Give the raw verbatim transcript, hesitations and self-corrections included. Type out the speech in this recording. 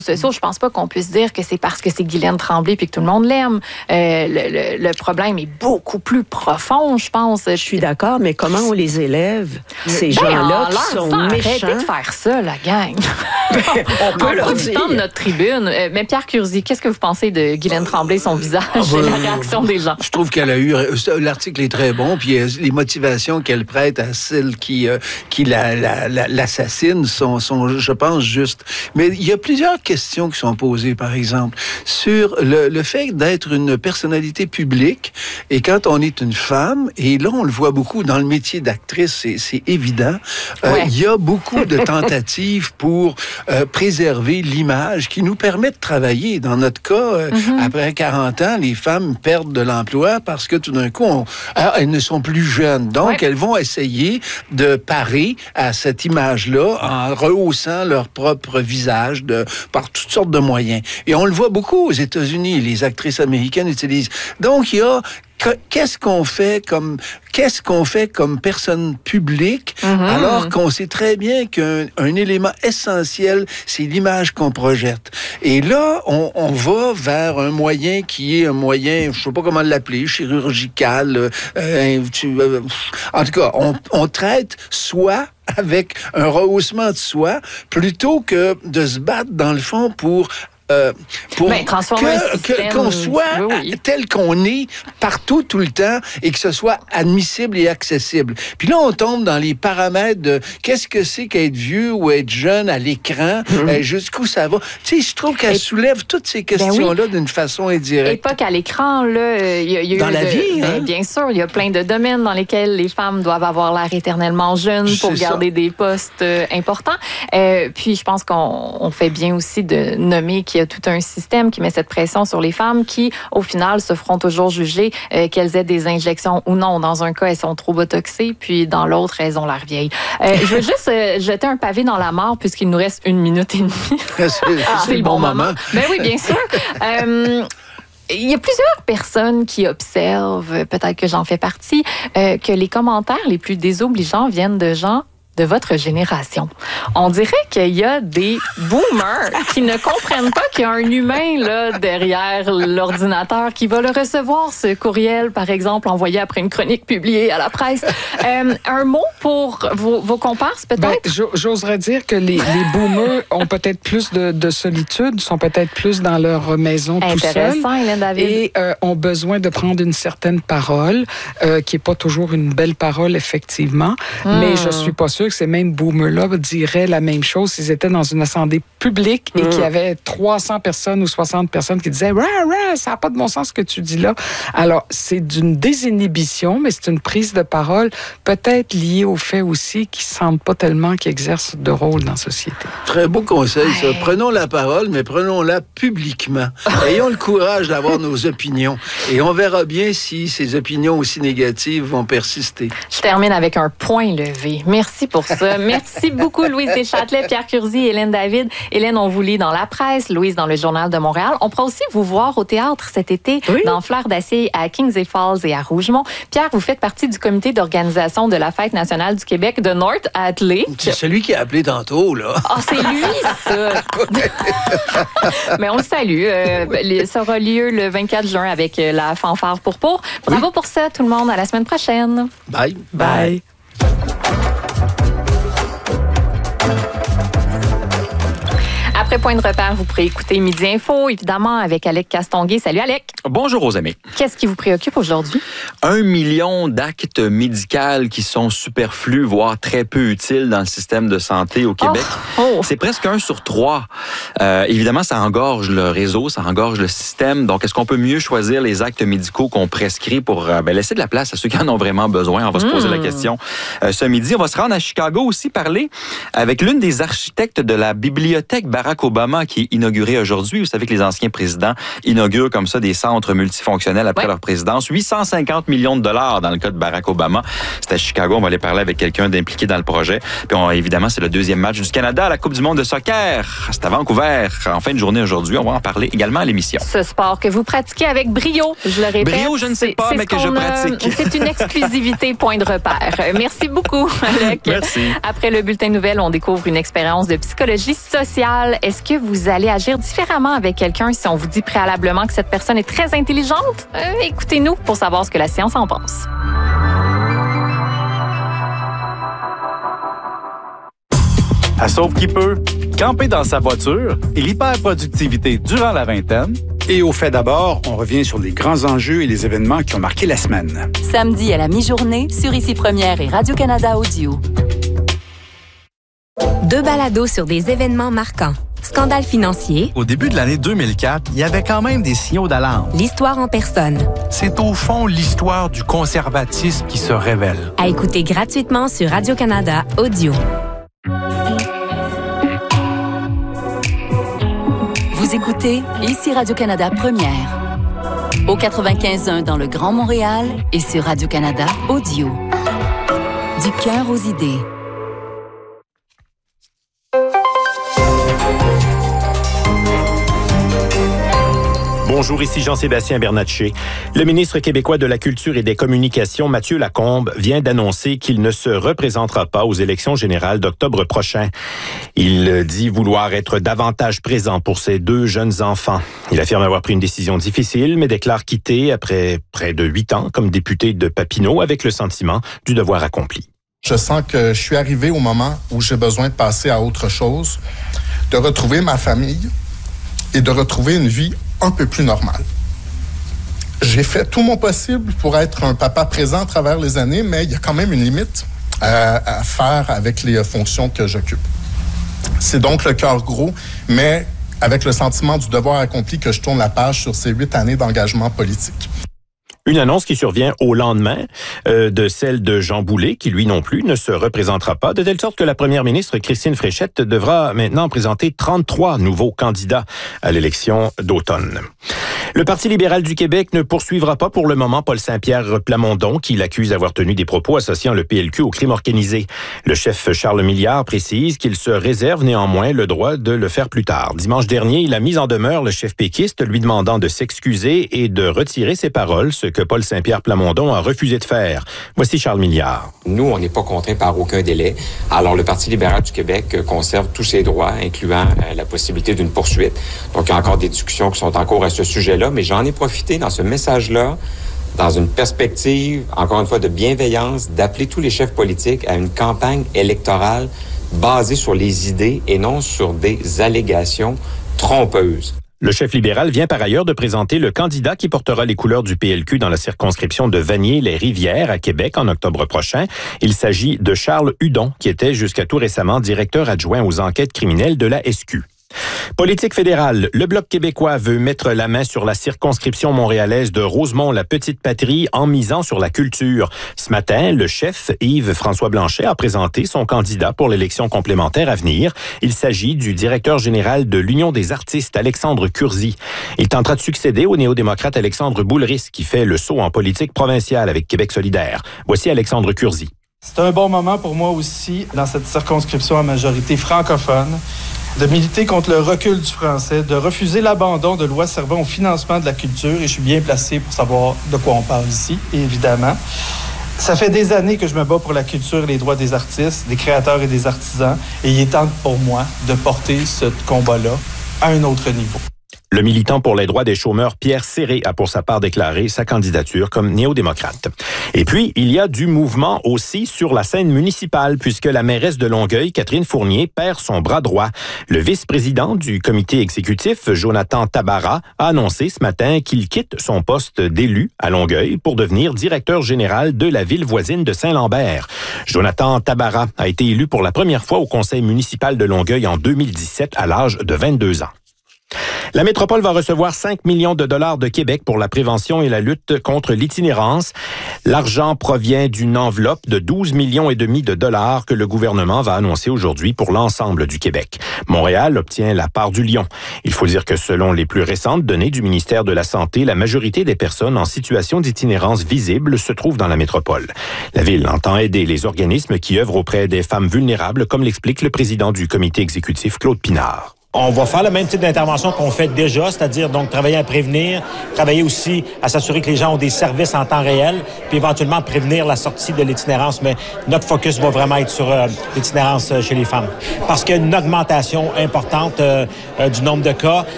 sociaux, je pense pas qu'on puisse dire que c'est parce que c'est Guylaine Tremblay puis que tout le monde l'aime. Euh, le, le, le problème est beaucoup plus profond, je pense. Je suis d'accord, mais comment on les élève, ces ben, gens-là qui sont méchants? Arrêtez de faire ça, la gang. on peut leur dire. De notre tribune. Euh, mais Pierre Curzi, qu'est-ce que vous pensez de Guylaine Tremblay, son visage et euh, la réaction des gens? Je trouve qu'elle a eu... L'article est très bon, puis euh, les motivations qu'elle prête à celles qui, euh, qui la, la, la, l'assassinent sont, sont, je pense, justes. Mais il y a plusieurs questions qui sont posées, par exemple, sur le, le fait d'être une personnalité publique et quand on est une femme, et là, on le voit beaucoup dans le métier d'actrice, c'est, c'est évident, euh, ouais. il y a beaucoup de tentatives pour euh, préserver l'image qui nous permet de travailler. Dans notre cas, euh, mm-hmm. après quarante ans, les femmes perdent de l'emploi parce que tout d'un coup, on, alors, elles ne sont plus jeunes. Donc, ouais. elles vont essayer de parer à cette image-là en rehaussant leur propre visage de, par toutes sortes de moyens. Et on le voit beaucoup aux États-Unis. Les actrices américaines utilisent. Donc, il y a qu'est-ce qu'on fait comme qu'est-ce qu'on fait comme personne publique mm-hmm. alors qu'on sait très bien qu'un un élément essentiel, c'est l'image qu'on projette. Et là, on, on va vers un moyen qui est un moyen, je sais pas comment l'appeler, chirurgical. Euh, tu, euh, en tout cas, on, on traite soi avec un rehaussement de soi plutôt que de se battre dans le fond pour Euh, pour ben, que, que, qu'on soit oui, oui. tel qu'on est partout, tout le temps, et que ce soit admissible et accessible. Puis là, on tombe dans les paramètres de qu'est-ce que c'est qu'être vieux ou être jeune à l'écran, mm-hmm. euh, jusqu'où ça va. Tu sais, je trouve qu'elle et, soulève toutes ces questions-là ben oui. d'une façon indirecte. Et pas qu'à l'écran, là. Y a, y a dans eu la de, vie, ben, hein? Bien sûr, il y a plein de domaines dans lesquels les femmes doivent avoir l'air éternellement jeunes pour c'est garder ça. Des postes euh, importants. Euh, puis, je pense qu'on on fait bien aussi de nommer qu'il y a tout un système qui met cette pression sur les femmes qui, au final, se feront toujours juger euh, qu'elles aient des injections ou non. Dans un cas, elles sont trop botoxées, puis dans l'autre, elles ont l'air vieilles. Euh, je veux juste euh, jeter un pavé dans la mare puisqu'il nous reste une minute et demie. c'est, c'est, ah, c'est le bon, bon moment. moment. Ben oui, bien sûr. Euh, Il y a plusieurs personnes qui observent, peut-être que j'en fais partie, euh, que les commentaires les plus désobligeants viennent de gens de votre génération. On dirait qu'il y a des boomers qui ne comprennent pas qu'il y a un humain là, derrière l'ordinateur qui va le recevoir, ce courriel, par exemple, envoyé après une chronique publiée à la presse. Euh, un mot pour vos, vos comparses, peut-être? Ben, j'oserais dire que les, les boomers ont peut-être plus de, de solitude, sont peut-être plus dans leur maison tout seuls. Intéressant, Hélène David. Et euh, ont besoin de prendre une certaine parole, euh, qui n'est pas toujours une belle parole, effectivement. Hmm. Mais je suis pas sûre que ces mêmes boomers-là diraient la même chose s'ils étaient dans une assemblée publique et mmh. qu'il y avait trois cents personnes ou soixante personnes qui disaient « Rah, rah, ça n'a pas de bon sens ce que tu dis là ». Alors, c'est d'une désinhibition, mais c'est une prise de parole peut-être liée au fait aussi qu'ils ne sentent pas tellement qu'ils exercent de rôle dans la société. Très beau conseil, ça. Prenons la parole, mais prenons-la publiquement. Ayons le courage d'avoir nos opinions et on verra bien si ces opinions aussi négatives vont persister. Je termine avec un point levé. Merci pour ça. Merci beaucoup, Louise Deschâtelet, Pierre Curzi et Hélène David. Hélène, on vous lit dans la presse, Louise dans le Journal de Montréal. On pourra aussi vous voir au théâtre cet été oui. dans Fleur d'acier à Kings Falls et à Rougemont. Pierre, vous faites partie du comité d'organisation de la Fête nationale du Québec de North Atlee. C'est celui qui a appelé tantôt, là. Ah, oh, c'est lui, ça! Mais on le salue. Euh, ça aura lieu le vingt-quatre juin avec la fanfare Pourpour. Bravo oui. pour ça, tout le monde. À la semaine prochaine. Bye. Bye. Après Point de repère, vous pourrez écouter Midi Info, évidemment, avec Alec Castonguay. Salut, Alec. Bonjour aux amis. Qu'est-ce qui vous préoccupe aujourd'hui? Un million d'actes médicaux qui sont superflus, voire très peu utiles dans le système de santé au Québec. Oh, oh. C'est presque un sur trois. Euh, évidemment, ça engorge le réseau, ça engorge le système. Donc, est-ce qu'on peut mieux choisir les actes médicaux qu'on prescrit pour euh, ben, laisser de la place à ceux qui en ont vraiment besoin? On va mmh. se poser la question euh, ce midi. On va se rendre à Chicago aussi, parler avec l'une des architectes de la bibliothèque Barack Obama qui est inaugurée aujourd'hui. Vous savez que les anciens présidents inaugurent comme ça des centres multifonctionnels après ouais. leur présidence. huit cent cinquante millions de dollars dans le cas de Barack Obama. C'est à Chicago. On va aller parler avec quelqu'un d'impliqué dans le projet. Puis on, évidemment, c'est le deuxième match du Canada à la Coupe du monde de soccer. C'est à Vancouver. d'hiver en fin de journée aujourd'hui. On va en parler également à l'émission. Ce sport que vous pratiquez avec brio, je le répète. Brio, je ne sais pas, mais que je pratique. A, c'est une exclusivité point de repère. Merci beaucoup, Alec. Merci. Après le bulletin de nouvelles, on découvre une expérience de psychologie sociale. Est-ce que vous allez agir différemment avec quelqu'un si on vous dit préalablement que cette personne est très intelligente? Euh, écoutez-nous pour savoir ce que la science en pense. À Sauve qui peut, camper dans sa voiture et l'hyperproductivité durant la vingtaine. Et au fait d'abord, on revient sur les grands enjeux et les événements qui ont marqué la semaine. Samedi à la mi-journée sur Ici Première et Radio-Canada Audio. Deux balados sur des événements marquants. Scandale financier. Au début de l'année deux mille quatre, il y avait quand même des signaux d'alarme. L'histoire en personne. C'est au fond l'histoire du conservatisme qui se révèle. À écouter gratuitement sur Radio-Canada Audio. Vous écoutez Ici Radio-Canada Première. Au quatre-vingt-quinze point un dans le Grand Montréal et sur Radio-Canada Audio. Du cœur aux idées. Bonjour, ici Jean-Sébastien Bernatchez. Le ministre québécois de la Culture et des Communications, Mathieu Lacombe, vient d'annoncer qu'il ne se représentera pas aux élections générales d'octobre prochain. Il dit vouloir être davantage présent pour ses deux jeunes enfants. Il affirme avoir pris une décision difficile, mais déclare quitter après près de huit ans comme député de Papineau avec le sentiment du devoir accompli. Je sens que je suis arrivé au moment où j'ai besoin de passer à autre chose, de retrouver ma famille et de retrouver une vie un peu plus normale. J'ai fait tout mon possible pour être un papa présent à travers les années, mais il y a quand même une limite à, à faire avec les fonctions que j'occupe. C'est donc le cœur gros, mais avec le sentiment du devoir accompli que je tourne la page sur ces huit années d'engagement politique. Une annonce qui survient au lendemain euh, de celle de Jean Boulet, qui lui non plus ne se représentera pas, de telle sorte que la première ministre Christine Fréchette devra maintenant présenter trente-trois nouveaux candidats à l'élection d'automne. Le Parti libéral du Québec ne poursuivra pas pour le moment Paul Saint-Pierre Plamondon, qui l'accuse d'avoir tenu des propos associant le P L Q au crime organisé. Le chef Charles Milliard précise qu'il se réserve néanmoins le droit de le faire plus tard. Dimanche dernier, il a mis en demeure le chef péquiste, lui demandant de s'excuser et de retirer ses paroles, ce que Paul Saint-Pierre Plamondon a refusé de faire. Voici Charles Milliard. Nous, on n'est pas contraints par aucun délai. Alors, le Parti libéral du Québec conserve tous ses droits, incluant euh, la possibilité d'une poursuite. Donc, il y a encore des discussions qui sont en cours à ce sujet-là, mais j'en ai profité dans ce message-là, dans une perspective, encore une fois, de bienveillance, d'appeler tous les chefs politiques à une campagne électorale basée sur les idées et non sur des allégations trompeuses. Le chef libéral vient par ailleurs de présenter le candidat qui portera les couleurs du P L Q dans la circonscription de Vanier-les-Rivières à Québec en octobre prochain. Il s'agit de Charles Hudon, qui était jusqu'à tout récemment directeur adjoint aux enquêtes criminelles de la S Q. Politique fédérale, le Bloc québécois veut mettre la main sur la circonscription montréalaise de Rosemont-la-Petite-Patrie en misant sur la culture. Ce matin, le chef Yves-François Blanchet a présenté son candidat pour l'élection complémentaire à venir. Il s'agit du directeur général de l'Union des artistes, Alexandre Curzi. Il tentera de succéder au néo-démocrate Alexandre Boulris, qui fait le saut en politique provinciale avec Québec solidaire. Voici Alexandre Curzi. C'est un bon moment pour moi aussi, dans cette circonscription à majorité francophone, de militer contre le recul du français, de refuser l'abandon de lois servant au financement de la culture, et je suis bien placé pour savoir de quoi on parle ici, évidemment. Ça fait des années que je me bats pour la culture et les droits des artistes, des créateurs et des artisans, et il est temps pour moi de porter ce combat-là à un autre niveau. Le militant pour les droits des chômeurs, Pierre Serré, a pour sa part déclaré sa candidature comme néo-démocrate. Et puis, il y a du mouvement aussi sur la scène municipale, puisque la mairesse de Longueuil, Catherine Fournier, perd son bras droit. Le vice-président du comité exécutif, Jonathan Tabarra, a annoncé ce matin qu'il quitte son poste d'élu à Longueuil pour devenir directeur général de la ville voisine de Saint-Lambert. Jonathan Tabarra a été élu pour la première fois au conseil municipal de Longueuil en deux mille dix-sept à l'âge de vingt-deux ans. La métropole va recevoir cinq millions de dollars de Québec pour la prévention et la lutte contre l'itinérance. L'argent provient d'une enveloppe de douze millions et demi de dollars que le gouvernement va annoncer aujourd'hui pour l'ensemble du Québec. Montréal obtient la part du lion. Il faut dire que selon les plus récentes données du ministère de la Santé, la majorité des personnes en situation d'itinérance visible se trouvent dans la métropole. La ville entend aider les organismes qui œuvrent auprès des femmes vulnérables, comme l'explique le président du comité exécutif, Claude Pinard. On va faire le même type d'intervention qu'on fait déjà, c'est-à-dire donc travailler à prévenir, travailler aussi à s'assurer que les gens ont des services en temps réel, puis éventuellement prévenir la sortie de l'itinérance. Mais notre focus va vraiment être sur euh, l'itinérance chez les femmes. Parce qu'il y a une augmentation importante euh, euh, du nombre de cas.